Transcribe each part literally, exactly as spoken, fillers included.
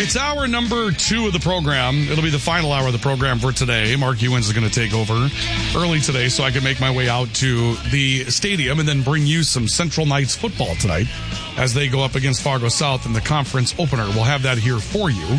It's hour number two of the program. It'll be the final hour of the program for today. Mark Ewens is going to take over early today so I can make my way out to the stadium and then bring you some Central Knights football tonight as they go up against Fargo South in the conference opener. We'll have that here for you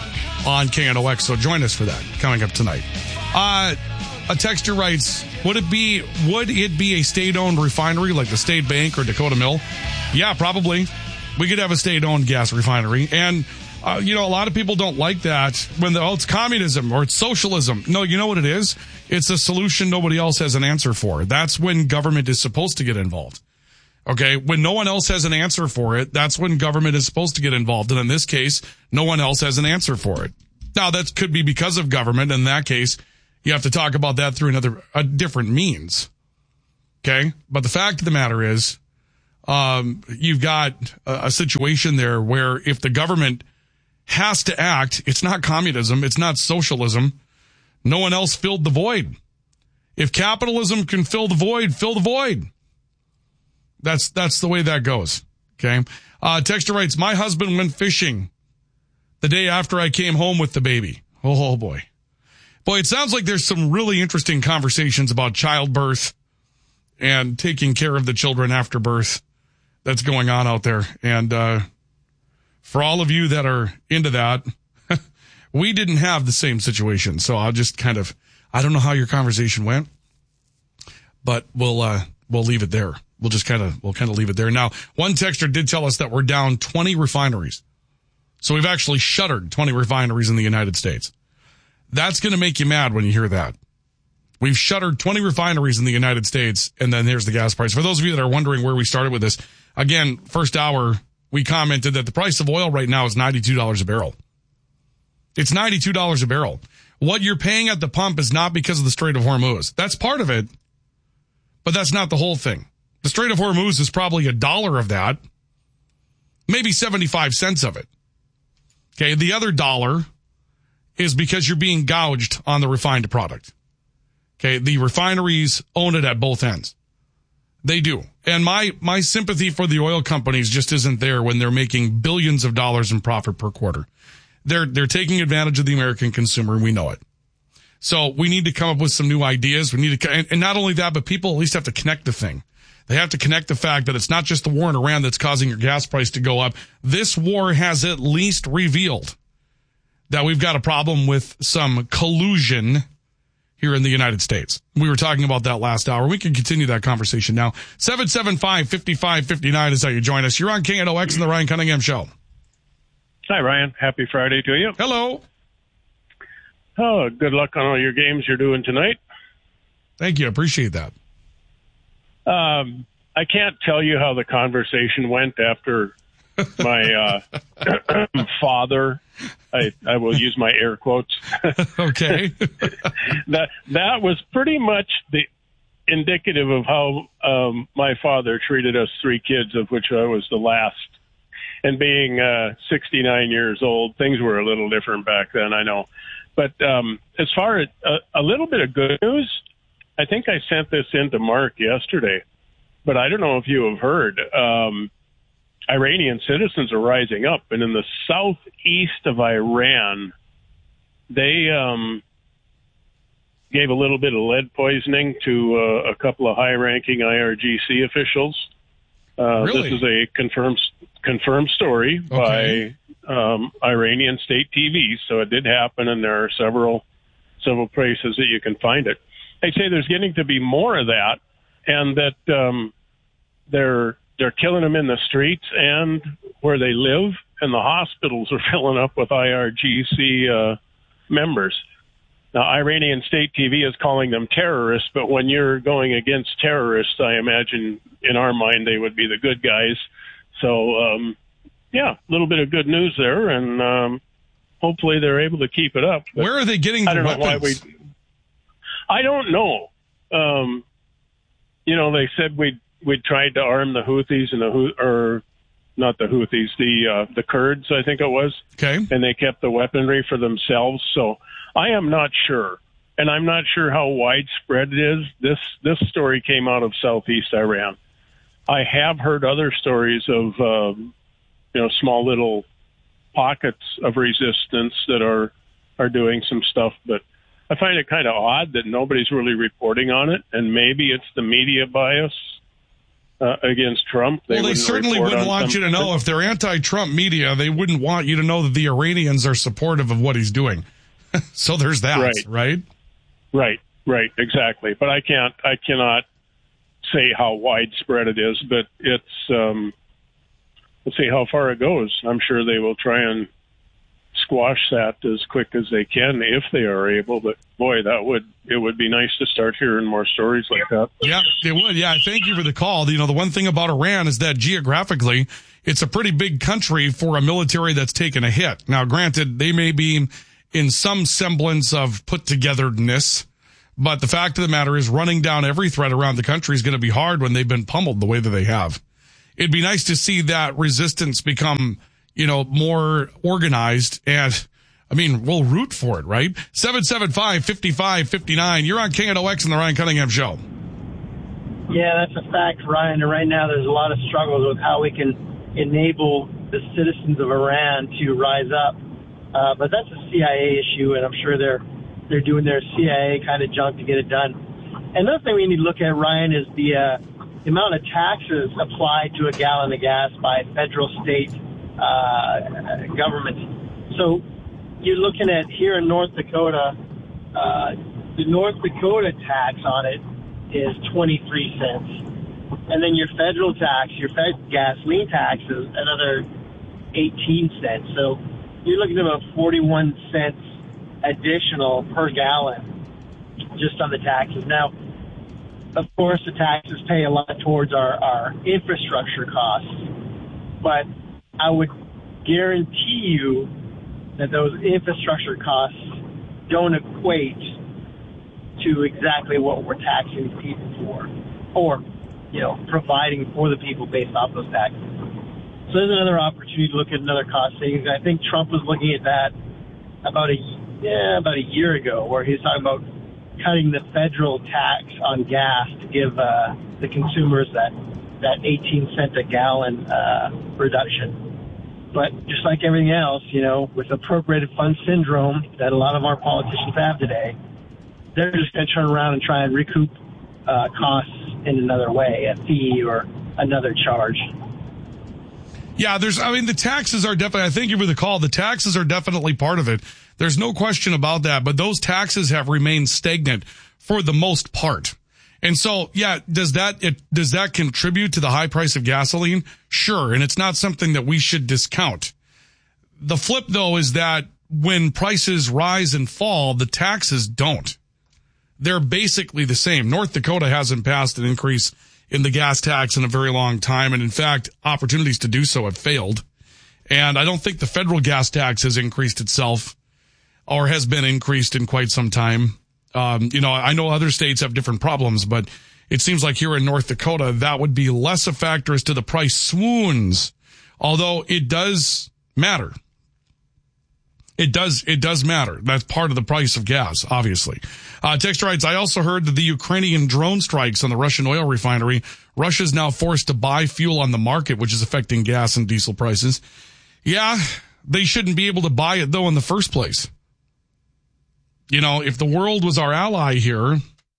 on K N O X, so join us for that coming up tonight. Uh, a texter writes, would it be would it be a state-owned refinery like the State Bank or Dakota Mill? Yeah, probably. We could have a state-owned gas refinery. And, uh, you know, a lot of people don't like that when the, oh, it's communism or it's socialism. No, you know what it is? It's a solution nobody else has an answer for. That's when government is supposed to get involved. Okay? When no one else has an answer for it, that's when government is supposed to get involved. And in this case, no one else has an answer for it. Now, that could be because of government. In that case, you have to talk about that through another, a different means. Okay? But the fact of the matter is, Um, you've got a, a situation there where if the government has to act, it's not communism, it's not socialism. No one else filled the void. If capitalism can fill the void, fill the void. That's, that's the way that goes. Okay. Uh, texter writes, my husband went fishing the day after I came home with the baby. Oh, oh boy. Boy, it sounds like there's some really interesting conversations about childbirth and taking care of the children after birth that's going on out there. And uh, for all of you that are into that, we didn't have the same situation. So I'll just kind of, I don't know how your conversation went, but we'll uh, we'll leave it there. We'll just kind of, we'll kind of leave it there. Now, one texter did tell us that we're down twenty refineries. So we've actually shuttered twenty refineries in the United States. That's going to make you mad when you hear that. We've shuttered twenty refineries in the United States, and then there's the gas price. For those of you that are wondering where we started with this, again, first hour, we commented that the price of oil right now is ninety-two dollars a barrel. It's ninety-two dollars a barrel. What you're paying at the pump is not because of the Strait of Hormuz. That's part of it, but that's not the whole thing. The Strait of Hormuz is probably a dollar of that, maybe seventy-five cents of it. Okay, the other dollar is because you're being gouged on the refined product. Okay, the refineries own it at both ends. They do. And my, my sympathy for the oil companies just isn't there when they're making billions of dollars in profit per quarter. They're, they're taking advantage of the American consumer, and we know it. So we need to come up with some new ideas. We need to, and, and not only that, but people at least have to connect the thing. They have to connect the fact that it's not just the war in Iran that's causing your gas price to go up. This war has at least revealed that we've got a problem with some collusion here in the United States. We were talking about that last hour. We can continue that conversation now. seven seven five, five five five nine is how you join us. You're on K N O X and the Ryan Cunningham Show. Hi, Ryan. Happy Friday to you. Hello. Oh, good luck on all your games you're doing tonight. Thank you. I appreciate that. Um, I can't tell you how the conversation went after my uh, father, I, I will use my air quotes. Okay. that that was pretty much the indicative of how um, my father treated us three kids, of which I was the last. And being uh, sixty-nine years old, things were a little different back then, I know. But um, as far as uh, a little bit of good news, I think I sent this in to Mark yesterday, but I don't know if you have heard. Um, Iranian citizens are rising up, and in the southeast of Iran, they um, gave a little bit of lead poisoning to uh, a couple of high-ranking I R G C officials. Uh, really? This is a confirmed confirmed story okay. by um, Iranian state T V, so it did happen, and there are several several places that you can find it. They say there's getting to be more of that, and that um, they're they're killing them in the streets and where they live, and the hospitals are filling up with I R G C uh, members. Now, Iranian state T V is calling them terrorists, but when you're going against terrorists, I imagine in our mind they would be the good guys. So, um, yeah, a little bit of good news there, and um, hopefully they're able to keep it up. But where are they getting the I don't weapons? Know why we, I don't know. Um, you know, they said we'd, we'd tried to arm the Houthis and the or not the Houthis, the uh, the Kurds, I think it was. Okay. And they kept the weaponry for themselves. So I am not sure, and I'm not sure how widespread it is. This this story came out of southeast Iran. I have heard other stories of um, you know small little pockets of resistance that are are doing some stuff, but I find it kind of odd that nobody's really reporting on it, and maybe it's the media bias uh, against Trump. They well, they certainly wouldn't want you to know. If they're anti-Trump media, they wouldn't want you to know that the Iranians are supportive of what he's doing. So there's that, right? Right, right, right, exactly. But I can't, I cannot say how widespread it is, but it's, um, let's see how far it goes. I'm sure they will try and squash that as quick as they can if they are able, but boy, that would it would be nice to start hearing more stories like that. Yeah, it would. Yeah, thank you for the call. You know, the one thing about Iran is that geographically, it's a pretty big country for a military that's taken a hit. Now, granted, they may be in some semblance of put-togetherness, but the fact of the matter is running down every threat around the country is going to be hard when they've been pummeled the way that they have. It'd be nice to see that resistance become, you know, more organized, and I mean, we'll root for it, right? seven seven five, five five five nine. You're on K N O X and the Ryan Cunningham Show. Yeah, that's a fact, Ryan. And right now there's a lot of struggles with how we can enable the citizens of Iran to rise up. Uh, but that's a C I A issue, and I'm sure they're they're doing their C I A kind of junk to get it done. Another thing we need to look at, Ryan, is the, uh, the amount of taxes applied to a gallon of gas by federal, state, Uh, government. So you're looking at here in North Dakota, uh, the North Dakota tax on it is twenty-three cents. And then your federal tax, your fed gasoline tax is another eighteen cents. So you're looking at about forty-one cents additional per gallon just on the taxes. Now, of course, the taxes pay a lot towards our, our infrastructure costs, but I would guarantee you that those infrastructure costs don't equate to exactly what we're taxing people for, or, you know, providing for the people based off those taxes. So there's another opportunity to look at another cost savings. I think Trump was looking at that about a yeah about a year ago, where he was talking about cutting the federal tax on gas to give uh, the consumers that that eighteen cent a gallon uh, reduction. But just like everything else, you know, with appropriated funds syndrome that a lot of our politicians have today, they're just going to turn around and try and recoup uh, costs in another way, a fee or another charge. Yeah, there's, I mean, the taxes are definitely, I thank you for the call. The taxes are definitely part of it. There's no question about that, but those taxes have remained stagnant for the most part. And so, yeah, does that, it, does that contribute to the high price of gasoline? Sure. And it's not something that we should discount. The flip, though, is that when prices rise and fall, the taxes don't. They're basically the same. North Dakota hasn't passed an increase in the gas tax in a very long time. And in fact, opportunities to do so have failed. And I don't think the federal gas tax has increased itself or has been increased in quite some time. Um, you know, I know other states have different problems, but it seems like here in North Dakota, that would be less a factor as to the price swoons, although it does matter. It does, it does matter. That's part of the price of gas, obviously. Uh, Texter writes, I also heard that the Ukrainian drone strikes on the Russian oil refinery, Russia is now forced to buy fuel on the market, which is affecting gas and diesel prices. Yeah, they shouldn't be able to buy it, though, in the first place. You know, if the world was our ally here,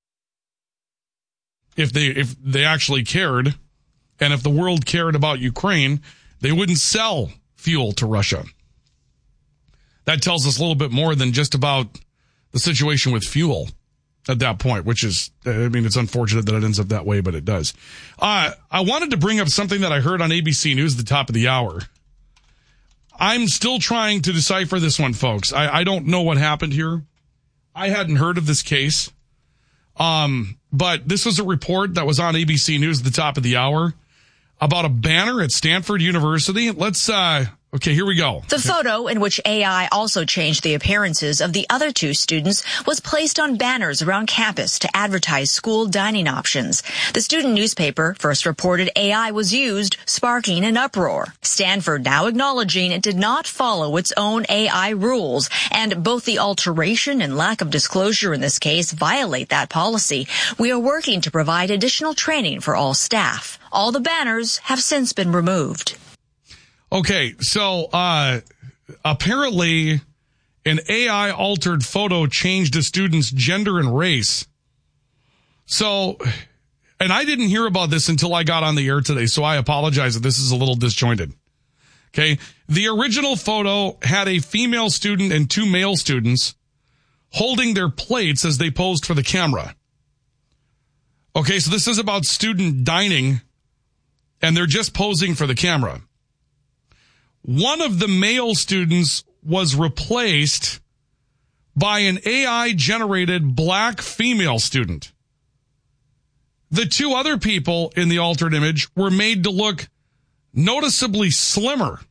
if they if they actually cared, and if the world cared about Ukraine, they wouldn't sell fuel to Russia. That tells us a little bit more than just about the situation with fuel at that point, which is, I mean, it's unfortunate that it ends up that way, but it does. Uh, I wanted to bring up something that I heard on A B C News at the top of the hour. I'm still trying to decipher this one, folks. I, I don't know what happened here. I hadn't heard of this case. Um, but this was a report that was on A B C News at the top of the hour about a banner at Stanford University. Let's, uh, okay, here we go. The photo, in which A I also changed the appearances of the other two students, was placed on banners around campus to advertise school dining options. The student newspaper first reported A I was used, sparking an uproar. Stanford now acknowledging it did not follow its own A I rules, and both the alteration and lack of disclosure in this case violate that policy. We are working to provide additional training for all staff. All the banners have since been removed. Okay, so uh apparently an A I altered photo changed a student's gender and race. So, and I didn't hear about this until I got on the air today, so I apologize if this is a little disjointed. Okay. The original photo had a female student and two male students holding their plates as they posed for the camera. Okay. So this is about student dining, and they're just posing for the camera. One of the male students was replaced by an A I-generated black female student. The two other people in the altered image were made to look noticeably slimmer.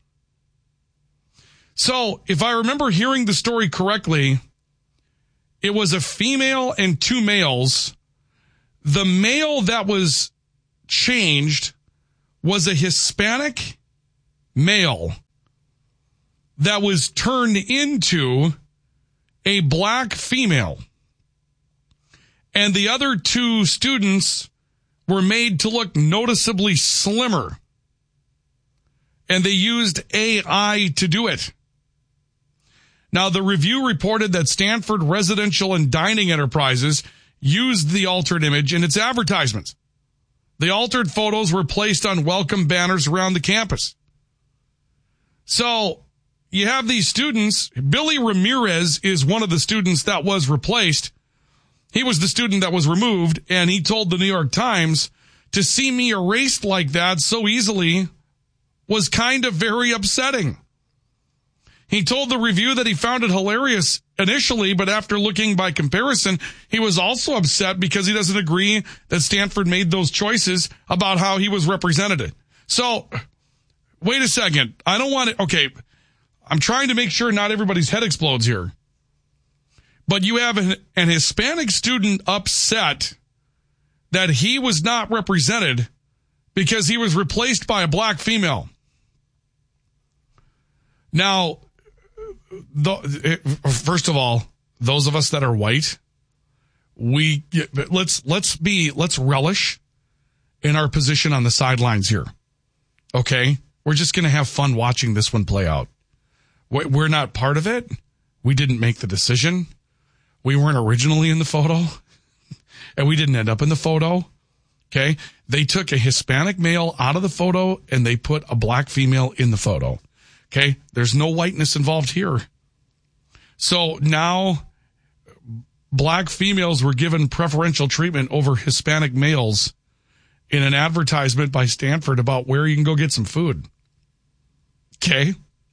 So, if I remember hearing the story correctly, it was a female and two males. The male that was changed was a Hispanic male that was turned into a black female. And the other two students were made to look noticeably slimmer. And they used A I to do it. Now, the review reported that Stanford Residential and Dining Enterprises used the altered image in its advertisements. The altered photos were placed on welcome banners around the campus. So, you have these students. Billy Ramirez is one of the students that was replaced. He was the student that was removed, and he told the New York Times, to see me erased like that so easily was kind of very upsetting. He told the review that he found it hilarious initially, but after looking by comparison, he was also upset because he doesn't agree that Stanford made those choices about how he was represented. So, wait a second. I don't want to, okay, I'm trying to make sure not everybody's head explodes here. But you have an, an Hispanic student upset that he was not represented because he was replaced by a black female. Now, the, first of all, those of us that are white, we let's let's be let's relish in our position on the sidelines here. Okay, we're just going to have fun watching this one play out. We're not part of it. We didn't make the decision. We weren't originally in the photo, and we didn't end up in the photo. Okay, they took a Hispanic male out of the photo and they put a black female in the photo. Okay, there's no whiteness involved here. So now black females were given preferential treatment over Hispanic males in an advertisement by Stanford about where you can go get some food. Okay.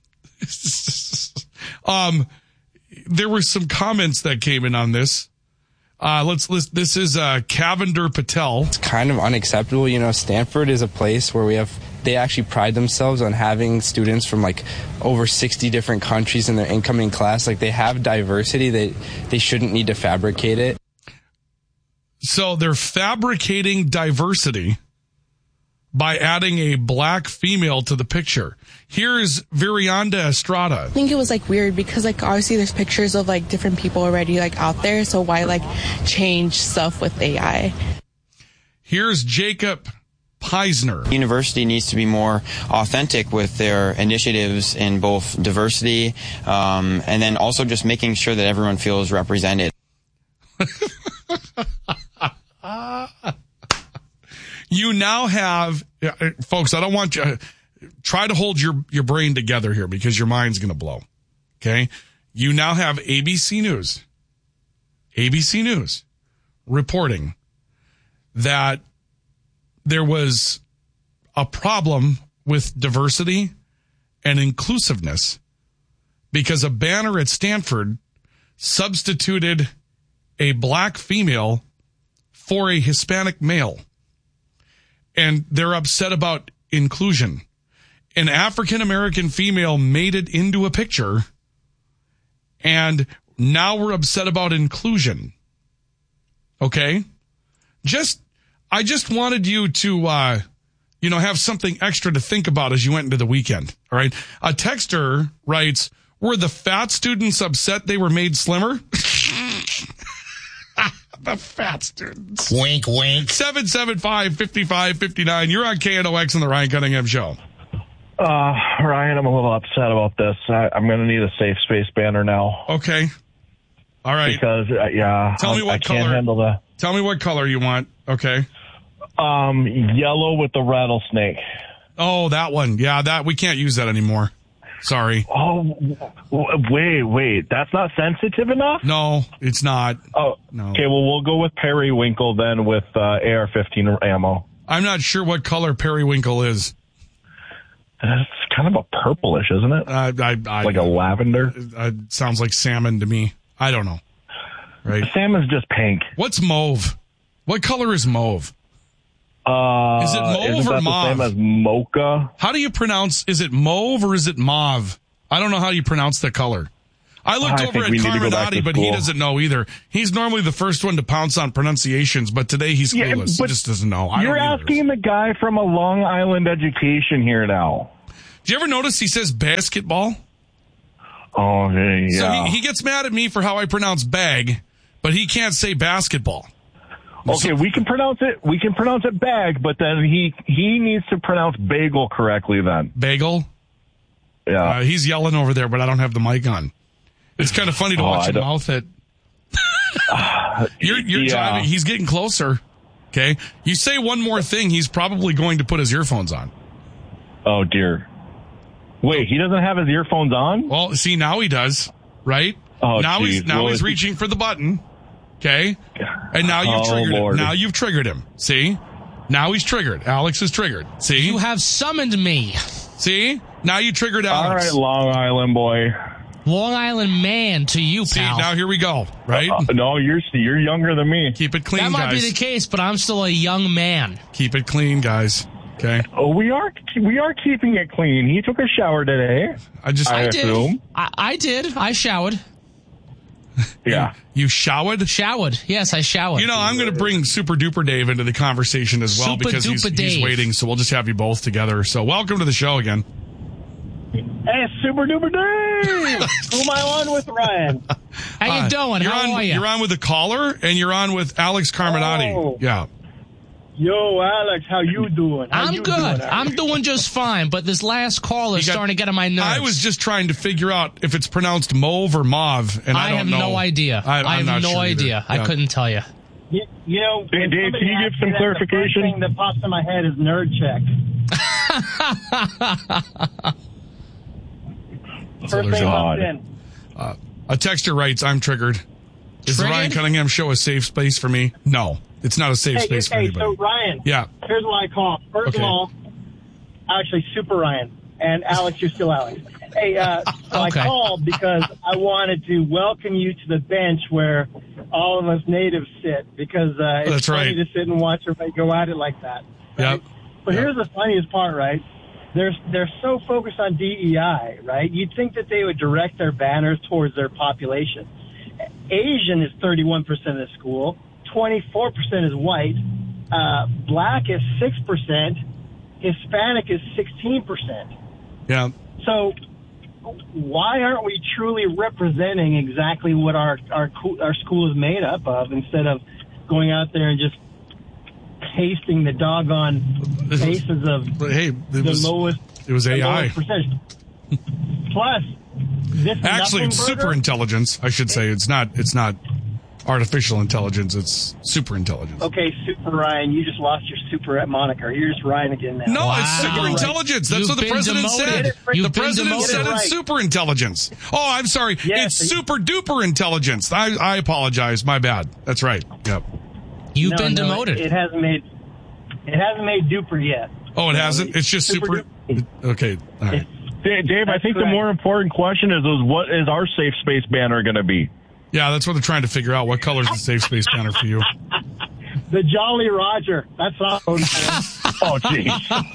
um, there were some comments that came in on this. Uh, let's list. This is uh, Cavender Patel. It's kind of unacceptable. You know, Stanford is a place where we have, they actually pride themselves on having students from like over sixty different countries in their incoming class. Like they have diversity. They, they shouldn't need to fabricate it. So they're fabricating diversity by adding a black female to the picture. Here's Virianda Estrada. I think it was like weird because like obviously there's pictures of like different people already like out there. So why like change stuff with A I? Here's Jacob Peisner. University needs to be more authentic with their initiatives in both diversity um, and then also just making sure that everyone feels represented. You now have, folks, I don't want you, uh, try to hold your, your brain together here because your mind's going to blow. Okay. You now have A B C News, A B C News reporting that there was a problem with diversity and inclusiveness because a banner at Stanford substituted a black female for a Hispanic male. And they're upset about inclusion. An African-American female made it into a picture, and now we're upset about inclusion. Okay? Just, I just wanted you to, uh, you know, have something extra to think about as you went into the weekend. All right? A texter writes, were the fat students upset they were made slimmer? The fat students. Wink, wink. seven seven five, five five five nine. You're on K N O X on the Ryan Cunningham Show. Uh, Ryan, I'm a little upset about this. I, I'm going to need a safe space banner now. Okay. All right. Because, uh, yeah, Tell me I, what I can't color. handle that. Tell me what color you want. Okay. Um, yellow with the rattlesnake. Oh, that one. Yeah, that we can't use that anymore. Sorry. Oh, w- wait, wait. That's not sensitive enough? No, it's not. Oh, no. Okay, well, we'll go with periwinkle then with uh, A R fifteen ammo. I'm not sure what color periwinkle is. It's kind of a purplish, isn't it? Uh, I, I, like a lavender? Uh, it sounds like salmon to me. I don't know. Right? Salmon's just pink. What's mauve? What color is mauve? Uh, is it mauve isn't or that mauve? the same as mocha? How do you pronounce, is it mauve or is it mauve? I don't know how you pronounce the color. I looked I over at think we need to go back Carminati, to but he school. doesn't know either. He's normally the first one to pounce on pronunciations, but today he's Yeah, clueless. but he just doesn't know. I You're don't either. asking the guy from a Long Island education here now. Do you ever notice he says basketball? Oh, yeah. So he, he gets mad at me for how I pronounce bag, but he can't say basketball. Okay, we can pronounce it. We can pronounce it bag, but then he he needs to pronounce bagel correctly. Then bagel. Yeah, uh, he's yelling over there, but I don't have the mic on. It's kind of funny to oh, watch I him don't... mouth it. you're you're yeah. driving. He's getting closer. Okay, you say one more thing, he's probably going to put his earphones on. Oh dear. Wait, he doesn't have his earphones on? Well, see, now he does, right? Oh, now geez. he's now well, he's reaching for the button. Okay, and now you've oh, triggered Lord. him. Now you've triggered him. See, now he's triggered. Alex is triggered. See, you have summoned me. See, now you triggered Alex. All right, Long Island boy. Long Island man to you, See, pal. now here we go. Right? Uh, no, you're you're younger than me. Keep it clean, that might guys. be the case, but I'm still a young man. Keep it clean, guys. Okay. Oh, we are we are keeping it clean. He took a shower today. I just I, I assume. did. I, I did. I showered. Yeah. You showered? Showered. Yes, I showered. You know, I'm going to bring Super Duper Dave into the conversation as well Super because he's, Duper he's Dave. waiting. So we'll just have you both together. So welcome to the show again. Hey, Super Duper Dave! Who am I on with, Ryan? How you Uh, doing? You're How on, are you? You're on with the caller, and you're on with Alex Carminati. Oh. Yeah. Yo, Alex, how you doing? How I'm you good. Doing, I'm doing just fine, but this last call is You got- starting to get on my nerves. I was just trying to figure out if it's pronounced mauve or mauve, and I, I don't have know. no idea. I, I I'm have not no sure idea. either. I Yeah. couldn't tell you. You, you know, Hey, when Dave, somebody can you give asks some me that, clarification? The first thing that pops in my head is nerd check. So First there's thing a- pops in. Uh, a texter writes, I'm triggered. Is the Triggered? Ryan Cunningham show a safe space for me? No, it's not a safe Hey, space for hey, anybody. so Ryan, Yeah. here's what I call. First Okay. of all, actually, Super Ryan. And Alex, you're still Alex. Hey, uh, so Okay. I called because I wanted to welcome you to the bench where all of us natives sit because uh, it's That's funny right. to sit and watch everybody go at it like that. Yep. But Yep. here's the funniest part, right? They're, they're so focused on D E I, right? You'd think that they would direct their banners towards their population. Asian is thirty-one percent of the school. twenty-four percent is white. Uh, black is six percent. Hispanic is sixteen percent. Yeah. So why aren't we truly representing exactly what our, our, co- our school is made up of instead of going out there and just pasting the doggone faces of But hey, it the was, lowest, it was the A I. lowest percentage? Plus, this Actually, it's nothing super burger- intelligence. I should say it's not. It's not artificial intelligence. It's super intelligence. Okay, Super Ryan, you just lost your super moniker. You're just Ryan again now. No, Wow. it's super intelligence. That's You've what the been president demoted. said. You've the been president demoted. said Right. it's super intelligence. Oh, I'm sorry. Yes, it's you- super duper intelligence. I, I apologize. My bad. That's right. Yep. You've No, been no, demoted. It, it hasn't made it hasn't made duper yet. Oh, it No, hasn't. It's just super. Super Okay. All right. Dave, Dave I That's think the correct. more important question is, is what is our safe space banner going to be? Yeah, that's what they're trying to figure out. What color is the safe space banner for you? The Jolly Roger. That's all. Oh, jeez.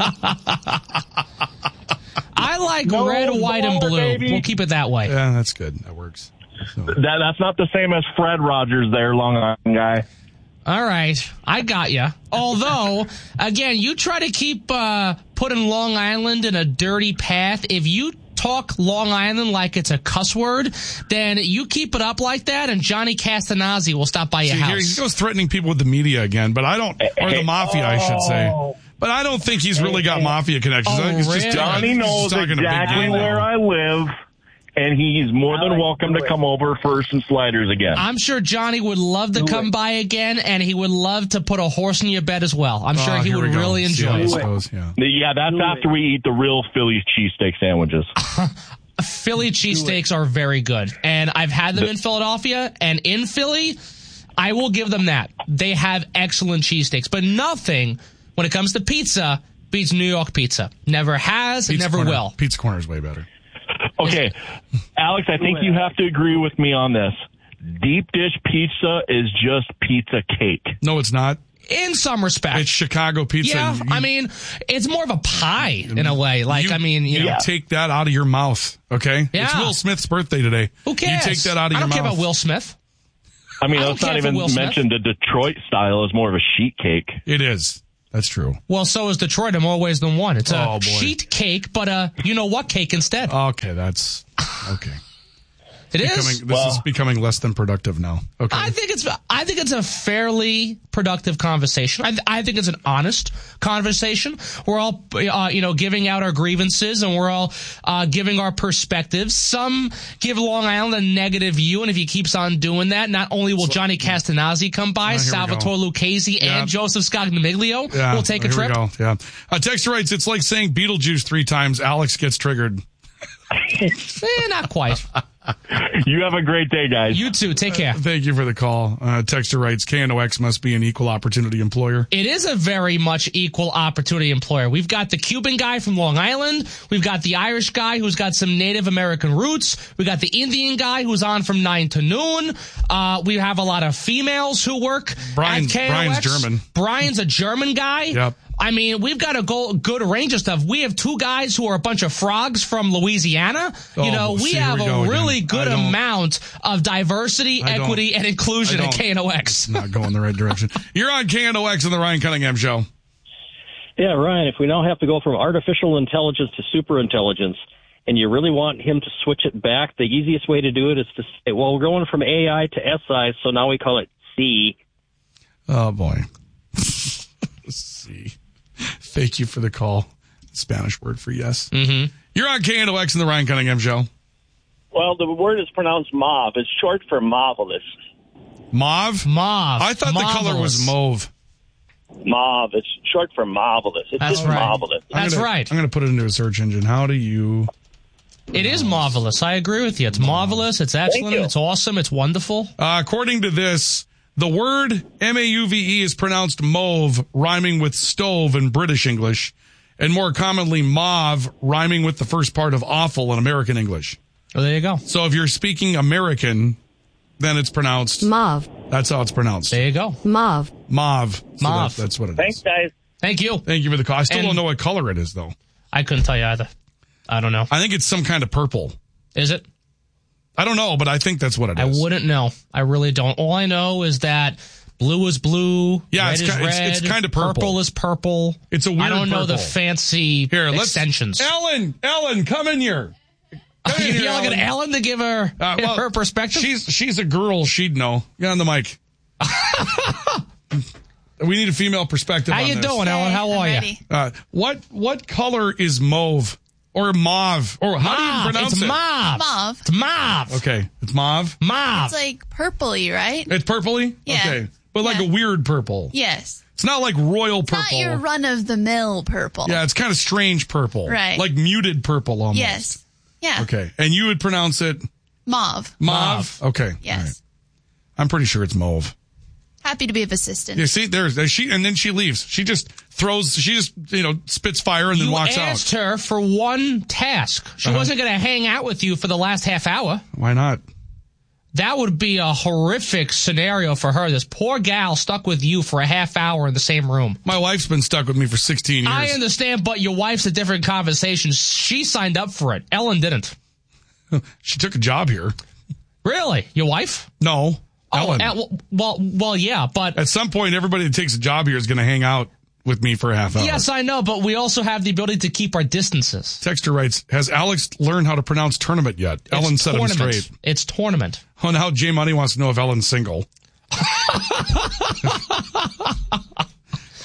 I like No red, white, and more, blue. baby. We'll keep it that way. Yeah, that's good. That works. So. that, that's not the same as Fred Rogers there, Long Island guy. All right, I got you. Although, again, you try to keep uh, putting Long Island in a dirty path. If you talk Long Island like it's a cuss word, then you keep it up like that, and Johnny Castanazzi will stop by your See, house. here he goes threatening people with the media again, but I don't, or the mafia, I should say. But I don't think he's really got mafia connections. Oh, I think he's just, really? Johnny he's knows just talking a big exactly game where now. I live, and he's more than Alex, welcome do to it. come over for some sliders again. I'm sure Johnny would love to Do come it. by again, and he would love to put a horse in your bed as well. I'm sure Oh, he here would we go. really See enjoy how it. this goes, yeah. Yeah, that's Do after it. we eat the real Philly's cheesesteak sandwiches. Philly cheesesteaks are very good, and I've had them in Philadelphia, and in Philly, I will give them that. They have excellent cheesesteaks, but nothing when it comes to pizza beats New York pizza. Never has, Pizza never Corner. will. Pizza Corner is way better. Okay, Alex, I think you have to agree with me on this. Deep dish pizza is just pizza cake. No, it's not. In some respect. It's Chicago pizza. Yeah, You- I mean, it's more of a pie in a way. Like, you- I mean, you know. you take that out of your mouth, okay? Yeah. It's Will Smith's birthday today. Who cares? You take that out of I your don't mouth. care about Will Smith. I mean, I don't let's not care for even Will Smith. mention the Detroit style is more of a sheet cake. It is. That's true. Well, so is Detroit in more ways than one. It's a Oh, boy. sheet cake, but a you-know-what cake instead. Okay, that's okay. It is. Becoming, this Well- is becoming less than productive now. Okay. I think it's I think it's a fairly productive conversation. I, I think it's an honest conversation. We're all uh, you know giving out our grievances and we're all uh, giving our perspectives. Some give Long Island a negative view, and if he keeps on doing that, not only will Johnny Castanazzi come by, Oh, here we Salvatore Lucchese, Yeah. and Joseph Scognamiglio yeah, will take a here trip. We go. Yeah. Uh, Texter writes, it's like saying Beetlejuice three times. Alex gets triggered. Eh, not quite. You have a great day, guys. You too. Take care. Thank you for the call. Uh, Texter writes, K N O X must be an equal opportunity employer. It is a very much equal opportunity employer. We've got the Cuban guy from Long Island. We've got the Irish guy who's got some Native American roots. We've got the Indian guy who's on from nine to noon. Uh, we have a lot of females who work Brian's- at K N O X. Brian's German. Brian's a German guy. Yep. I mean, we've got a go- good range of stuff. We have two guys who are a bunch of frogs from Louisiana. Oh, you know, we see, here have we a go again. really I good don't- amount of diversity, I don't- equity, and inclusion I at don't- K N O X. It's not going the right direction. You're on K N O X and the Ryan Cunningham Show. Yeah, Ryan, if we now have to go from artificial intelligence to super intelligence, and you really want him to switch it back, the easiest way to do it is to say, well, we're going from A I to S I, so now we call it C. Oh, boy. See. Thank you for the call. Spanish word for yes. Mm-hmm. You're on K N O X and the Ryan Cunningham Show. Well, the word is pronounced mauve. It's short for marvelous. Mauve? Mauve. I thought the color was mauve. Mauve. It's short for marvelous. It's That's just right. marvelous. I'm That's gonna- right. I'm going to put it into a search engine. How do you... It is marvelous. I agree with you. It's marvelous. It's excellent. you. It's awesome. It's wonderful. Uh, according to this, the word M A U V E is pronounced mauve, rhyming with stove in British English, and more commonly mauve, rhyming with the first part of awful in American English. Well, there you go. So if you're speaking American, then it's pronounced... Mauve. That's how it's pronounced. There you go. Mauve. Mauve. So Mauve. that- that's what it is. Thanks, guys. Thank you. Thank you for the call. I still And- don't know what color it is, though. I couldn't tell you either. I don't know. I think it's some kind of purple. Is it? I don't know, but I think that's what it I is. wouldn't know. I really don't. All I know is that blue is blue. Yeah, red it's is ki- it's- red. it's kinda purple. Purple is purple. It's a weird I don't know the purple. fancy Here, let's, extensions. Ellen, Ellen, come in here. Come in You're here, yelling at Ellen to give her Uh, well, her perspective? She's she's a girl. She'd know. Get on the mic. We need a female perspective. How on you this. doing, Ellen? How are you? Uh, what what color is mauve or mauve or how do you Mauve. pronounce It's it? mauve. Mauve. It's mauve. Okay, it's mauve. Mauve. It's like purpley, right? It's purpley. Yeah. Okay, but like Yeah. a weird purple. Yes. It's not like royal It's not purple. your run-of-the-mill purple. Yeah, it's kind of strange purple. Right. Like muted purple almost. Yes. Yeah. Okay, and you would pronounce it Mauve. mauve. Okay. Yes. All right. I'm pretty sure it's mauve. Happy to be of assistance. Yeah, see, there's there she, and then she leaves. She just throws, she just, you know, spits fire and then You walks asked out. her for one task. She Uh-huh. wasn't going to hang out with you for the last half hour. Why not? That would be a horrific scenario for her. This poor gal stuck with you for a half hour in the same room. My wife's been stuck with me for sixteen years. I understand, but your wife's a different conversation. She signed up for it. Ellen didn't. She took a job here. Really? Your wife? No, Ellen. Oh, uh, well, well, yeah, but At some point, everybody that takes a job here is going to hang out with me for a half hour. yes, I know, but we also have the ability to keep our distances. Texter writes, has Alex learned how to pronounce tournament yet? Ellen It's set him tournament. straight. It's tournament. Oh, now J Money wants to know if Ellen's single. Oh,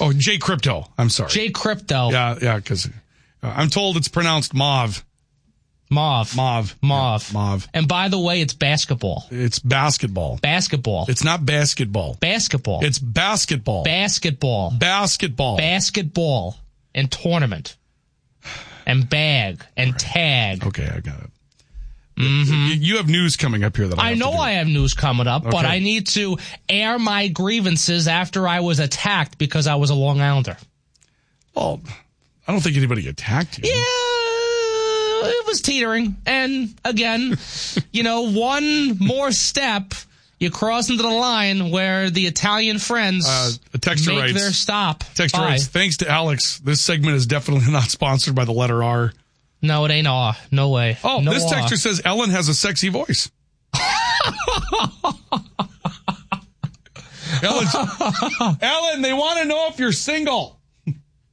Oh, J Crypto. I'm sorry. J Crypto. Yeah, yeah, because uh, I'm told it's pronounced mauve. Mauve. Mauve. Mauve. Yeah, mauve. And by the way, it's basketball. It's basketball. Basketball. It's not basketball. Basketball. It's basketball. Basketball. Basketball. Basketball. And tournament. And bag. And right. tag. Okay, I got it. Mm-hmm. You have news coming up here that I, I have know to do. I have news coming up, okay. but I need to air my grievances after I was attacked because I was a Long Islander. Well, I don't think anybody attacked you. Yeah. It was teetering. And again, you know, one more step, you cross into the line where the Italian friends uh, a texter make writes, their stop. Texter Bye. writes, thanks to Alex, this segment is definitely not sponsored by the letter R. No, it ain't R. No way. Oh, no this R. texter says Ellen has a sexy voice. Ellen, Ellen, they want to know if you're single. T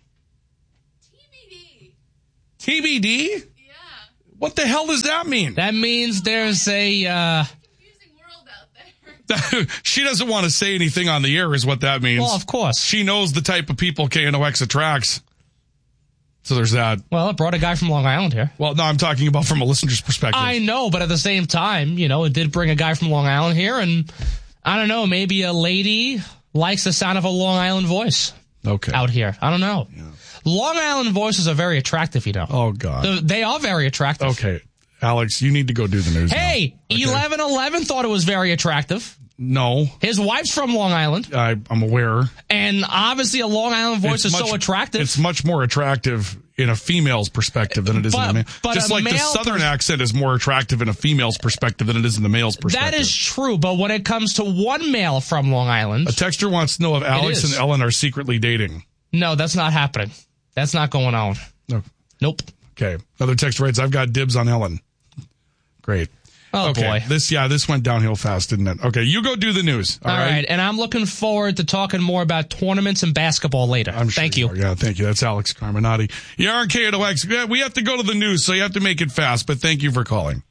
B D. T B D? Yeah. What the hell does that mean? That means there's a uh confusing world out there. She doesn't want to say anything on the air is what that means. Well, of course. She knows the type of people K N O X attracts. So there's that. Well, it brought a guy from Long Island here. Well, no, I'm talking about from a listener's perspective. I know, but at the same time, you know, it did bring a guy from Long Island here, and I don't know, maybe a lady likes the sound of a Long Island voice. Okay. Out here. I don't know. Yeah. Long Island voices are very attractive, you know. Oh, God. They're, they are very attractive. Okay. Alex, you need to go do the news. Hey, okay. eleven eleven thought it was very attractive. No. His wife's from Long Island. I, I'm aware. And obviously a Long Island voice it's is much, so attractive. It's much more attractive in a female's perspective than it is but, in a male. But Just a like the southern per- accent is more attractive in a female's perspective than it is in the male's perspective. That is true, but when it comes to one male from Long Island... A texter wants to know if Alex and Ellen are secretly dating. No, that's not happening. That's not going on. No. Nope. Okay. Another texter writes, I've got dibs on Ellen. Great. Oh, okay. boy. This, yeah, this went downhill fast, didn't it? Okay, you go do the news. All, all right? right. And I'm looking forward to talking more about tournaments and basketball later. I'm sure thank you. you. Yeah, thank you. That's Alex Carminati. You're on K N O X. We have to go to the news, so you have to make it fast, but thank you for calling.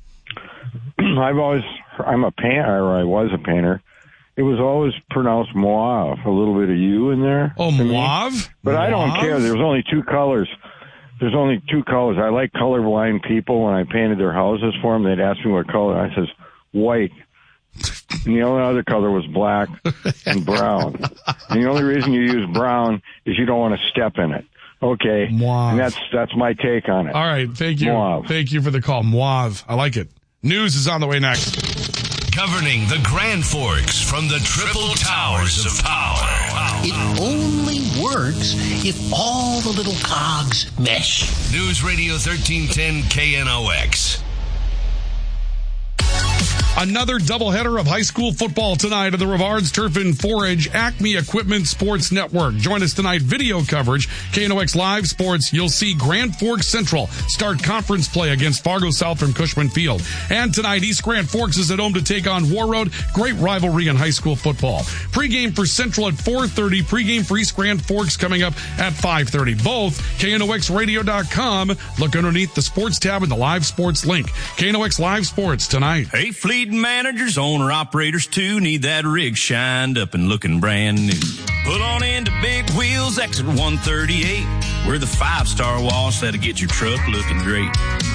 I've always, I'm a painter, or I was a painter. It was always pronounced mauve, a little bit of U in there. Oh, mauve? But mauve? I don't care. There's only two colors. There's only two colors. I like colorblind people. When I painted their houses for them, they'd ask me what color. I says, white. And the only other color was black and brown. And the only reason you use brown is you don't want to step in it. Okay. Mauve. And that's, that's my take on it. All right. Thank you. Mauve. Thank you for the call. Mauve. I like it. News is on the way next. Governing the Grand Forks from the Triple Towers of Power. It only works if all the little cogs mesh. News Radio thirteen ten K N O X. Another doubleheader of high school football tonight at the Rivards Turf and Forage Acme Equipment Sports Network. Join us tonight, video coverage, K N O X Live Sports. You'll see Grand Forks Central start conference play against Fargo South from Cushman Field. And tonight, East Grand Forks is at home to take on War Road. Great rivalry in high school football. Pregame for Central at four thirty. Pregame for East Grand Forks coming up at five thirty. Both K N O X radio dot com. Look underneath the sports tab and the live sports link. K N O X Live Sports tonight. Hey, fleet managers, owner operators too, need that rig shined up and looking brand new. Pull on into Big Wheels, exit one thirty-eight. We're the five-star wash that'll get your truck looking great.